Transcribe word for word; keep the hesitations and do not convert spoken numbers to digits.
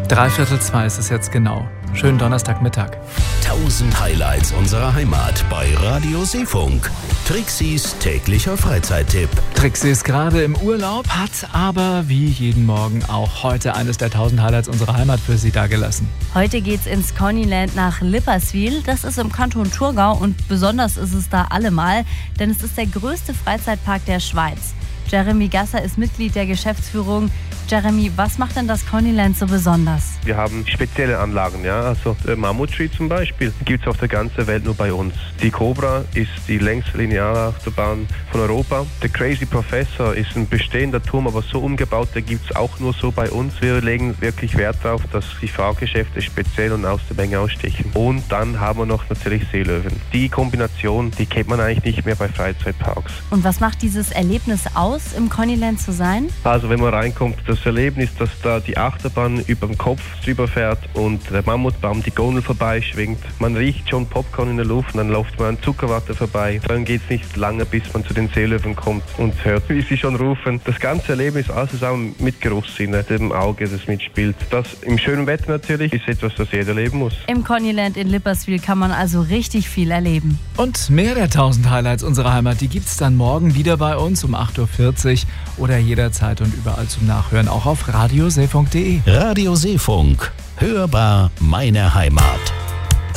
Dreiviertel zwei ist es jetzt genau. Schönen Donnerstagmittag. tausend Highlights unserer Heimat bei Radio Seefunk. Trixis täglicher Freizeittipp. Trixi ist gerade im Urlaub, hat aber wie jeden Morgen auch heute eines der tausend Highlights unserer Heimat für Sie dagelassen. Heute geht's ins Connyland nach Lipperswil. Das ist im Kanton Thurgau und besonders ist es da allemal, denn es ist der größte Freizeitpark der Schweiz. Jeremy Gasser ist Mitglied der Geschäftsführung. Jeremy, was macht denn das Connyland so besonders? Wir haben spezielle Anlagen, ja, also der Mammut Tree zum Beispiel, gibt es auf der ganzen Welt nur bei uns. Die Cobra ist die längste Linearaachterbahn von Europa. Der Crazy Professor ist ein bestehender Turm, aber so umgebaut, der gibt es auch nur so bei uns. Wir legen wirklich Wert darauf, dass die Fahrgeschäfte speziell und aus der Menge ausstechen. Und dann haben wir noch natürlich Seelöwen. Die Kombination, die kennt man eigentlich nicht mehr bei Freizeitparks. Und was macht dieses Erlebnis aus, im Connyland zu sein? Also wenn man reinkommt, das Erlebnis, dass da die Achterbahn über dem Kopf drüber fährt und der Mammutbaum die Gondel vorbeischwingt. Man riecht schon Popcorn in der Luft und dann läuft man an Zuckerwatte vorbei. Dann geht es nicht lange, bis man zu den Seelöwen kommt und hört, wie sie schon rufen. Das ganze Erlebnis, alles zusammen mit Geruchssinne, dem Auge, das mitspielt. Das im schönen Wetter natürlich ist etwas, das jeder erleben muss. Im Connyland in Lipperswil kann man also richtig viel erleben. Und mehr der tausend Highlights unserer Heimat, die gibt's dann morgen wieder bei uns um acht Uhr vierzig oder jederzeit und überall zum Nachhören, auch auf radio seefunk punkt de. Radio Seefunk. Hörbar meine Heimat.